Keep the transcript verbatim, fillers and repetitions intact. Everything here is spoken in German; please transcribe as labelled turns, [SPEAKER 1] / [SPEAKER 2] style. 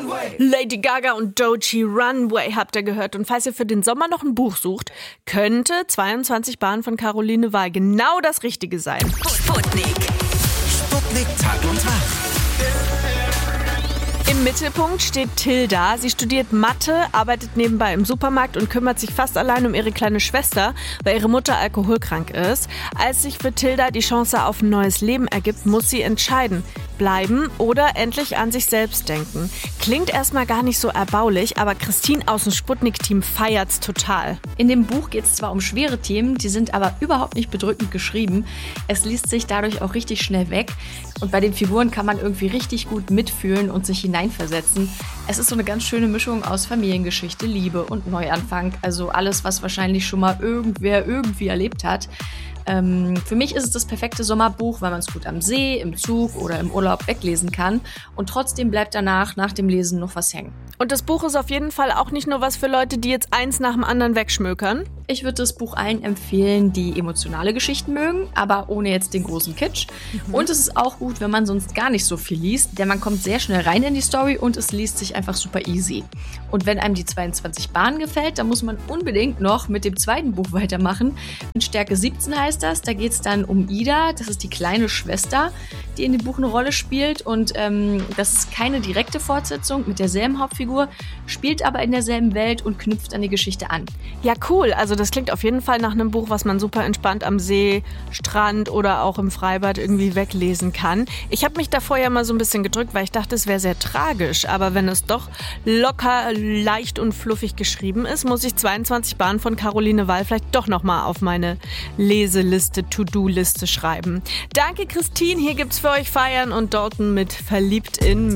[SPEAKER 1] Lady Gaga und Doechii, Runway habt ihr gehört. Und falls ihr für den Sommer noch ein Buch sucht, könnte zweiundzwanzig Bahnen von Caroline Wahl genau das Richtige sein.
[SPEAKER 2] Sputnik. Sputnik Tag und Tag.
[SPEAKER 1] Im Mittelpunkt steht Tilda. Sie studiert Mathe, arbeitet nebenbei im Supermarkt und kümmert sich fast allein um ihre kleine Schwester, weil ihre Mutter alkoholkrank ist. Als sich für Tilda die Chance auf ein neues Leben ergibt, muss sie entscheiden. Bleiben oder endlich an sich selbst denken. Klingt erstmal gar nicht so erbaulich, aber Christine aus dem Sputnik-Team feiert's total.
[SPEAKER 3] In dem Buch geht es zwar um schwere Themen, die sind aber überhaupt nicht bedrückend geschrieben. Es liest sich dadurch auch richtig schnell weg. Und bei den Figuren kann man irgendwie richtig gut mitfühlen und sich hineinversetzen. Es ist so eine ganz schöne Mischung aus Familiengeschichte, Liebe und Neuanfang. Also alles, was wahrscheinlich schon mal irgendwer irgendwie erlebt hat. Ähm, für mich ist es das perfekte Sommerbuch, weil man es gut am See, im Zug oder im Urlaub weglesen kann. Und trotzdem bleibt danach, nach dem Lesen, noch was hängen.
[SPEAKER 1] Und das Buch ist auf jeden Fall auch nicht nur was für Leute, die jetzt eins nach dem anderen wegschmökern.
[SPEAKER 3] Ich würde das Buch allen empfehlen, die emotionale Geschichten mögen, aber ohne jetzt den großen Kitsch. Mhm. Und es ist auch gut, wenn man sonst gar nicht so viel liest, denn man kommt sehr schnell rein in die Story und es liest sich einfach super easy. Und wenn einem die zweiundzwanzig Bahnen gefällt, dann muss man unbedingt noch mit dem zweiten Buch weitermachen. In Stärke siebzehn heißt das, da geht es dann um Ida, das ist die kleine Schwester, die in dem Buch eine Rolle spielt. Und ähm, das ist keine direkte Fortsetzung mit derselben Hauptfigur, spielt aber in derselben Welt und knüpft an die Geschichte an.
[SPEAKER 1] Ja, cool. Also das klingt auf jeden Fall nach einem Buch, was man super entspannt am See, Strand oder auch im Freibad irgendwie weglesen kann. Ich habe mich davor ja mal so ein bisschen gedrückt, weil ich dachte, es wäre sehr tragisch. Aber wenn es doch locker, leicht und fluffig geschrieben ist, muss ich zweiundzwanzig Bahnen von Caroline Wahl vielleicht doch nochmal auf meine Leseliste, To-Do-Liste schreiben. Danke, Christine. Hier gibt's für euch Feiern und Dalton mit Verliebt in